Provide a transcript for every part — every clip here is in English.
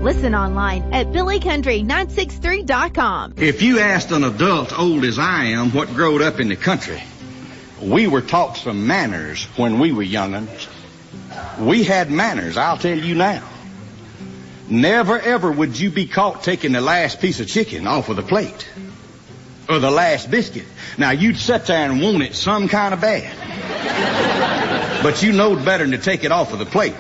Listen online at billycountry963.com. If you asked an adult old as I am what growed up in the country, we were taught some manners when we were young'uns. We had manners, I'll tell you now. Never ever would you be caught taking the last piece of chicken off of the plate. Or the last biscuit. Now, you'd sit there and want it some kind of bad. But you knowed better than to take it off of the plate.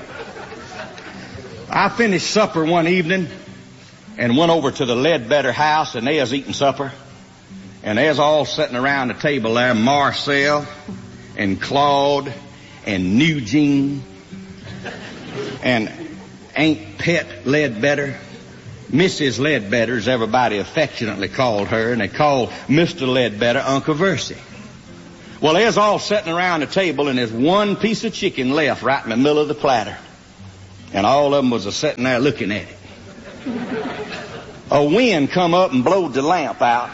I finished supper one evening and went over to the Ledbetter house, and they was eating supper. And they was all sitting around the table there, Marcel and Claude and Eugene and Aunt Pet Ledbetter. Mrs. Ledbetter, as everybody affectionately called her, and they called Mr. Ledbetter Uncle Versey. Well, they was all sitting around the table, and there's one piece of chicken left right in the middle of the platter. And all of them was sitting there looking at it. A wind come up and blowed the lamp out.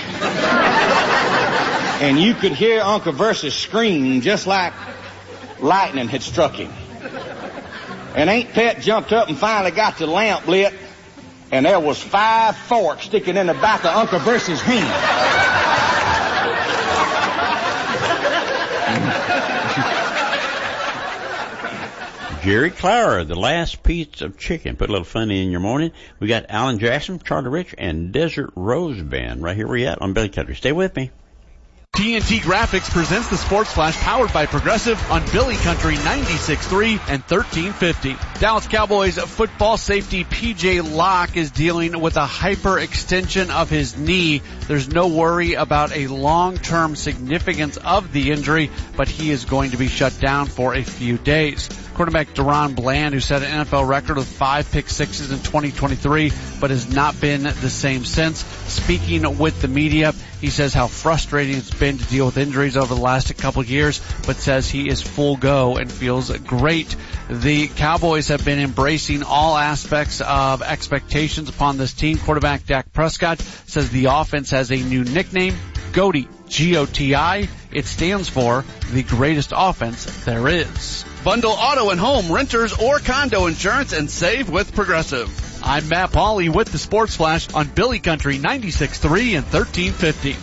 And you could hear Uncle Versey scream just like lightning had struck him. And Aunt Pet jumped up and finally got the lamp lit, and there was 5 forks sticking in the back of Uncle Versey's hand. Jerry Clower, the last piece of chicken. Put a little funny in your morning. We got Alan Jackson, Charlie Rich, and Desert Rose Band right here where you at on Billy Country. Stay with me. TNT Graphics presents the Sports Flash powered by Progressive on Billy Country 96.3 and 1350. Dallas Cowboys football safety P.J. Locke is dealing with a hyperextension of his knee. There's no worry about a long-term significance of the injury, but he is going to be shut down for a few days. Quarterback Deron Bland, who set an NFL record with 5 pick sixes in 2023, but has not been the same since. Speaking with the media, he says how frustrating it's been to deal with injuries over the last couple of years, but says he is full go and feels great. The Cowboys have been embracing all aspects of expectations upon this team. Quarterback Dak Prescott says the offense has a new nickname, GOTI, G-O-T-I. It stands for the greatest offense there is. Bundle auto and home, renters, or condo insurance and save with Progressive. I'm Matt Pauley with the Sports Flash on Billy Country 96.3 and 1350.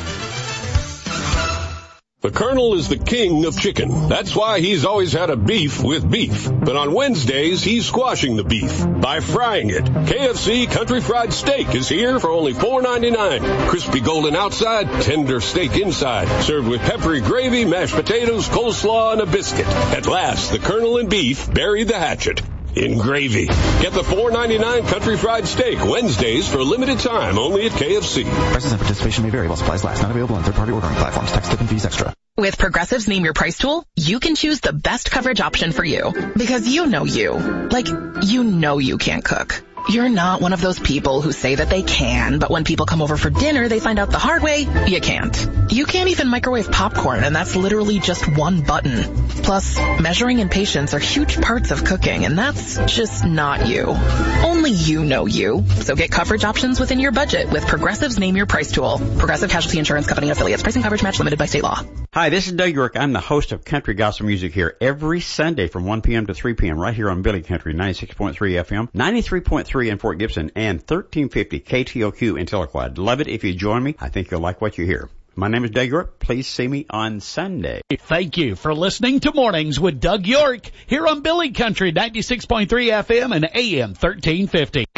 The Colonel is the king of chicken. That's why he's always had a beef with beef. But on Wednesdays, he's squashing the beef by frying it. KFC Country Fried Steak is here for only $4.99. Crispy golden outside, tender steak inside. Served with peppery gravy, mashed potatoes, coleslaw, and a biscuit. At last, the Colonel and beef bury the hatchet in gravy. Get the $4.99 Country Fried Steak Wednesdays for a limited time only at KFC. Prices and participation may vary while supplies last. Not available on third-party ordering platforms. Tax, tip, and fees extra. With Progressive's Name Your Price tool, you can choose the best coverage option for you. Because you know you. Like, you know you can't cook. You're not one of those people who say that they can, but when people come over for dinner, they find out the hard way, you can't. You can't even microwave popcorn, and that's literally just one button. Plus, measuring and patience are huge parts of cooking, and that's just not you. Only you know you. So get coverage options within your budget with Progressive's Name Your Price tool. Progressive Casualty Insurance Company affiliates. Pricing coverage match limited by state law. Hi, this is Doug York. I'm the host of Country Gospel Music here every Sunday from 1 p.m. to 3 p.m. right here on Billy Country 96.3 FM, 93.3 in Fort Gibson, and 1350 KTOQ in Tahlequah. Love it if you join me. I think you'll like what you hear. My name is Doug York. Please see me on Sunday. Thank you for listening to Mornings with Doug York here on Billy Country 96.3 FM and AM 1350.